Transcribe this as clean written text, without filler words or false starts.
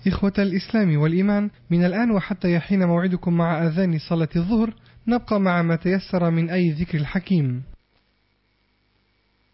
إخوة الإسلام والإيمان، من الآن وحتى يحين موعدكم مع أذان صلاة الظهر نبقى مع ما تيسر من أي ذكر الحكيم.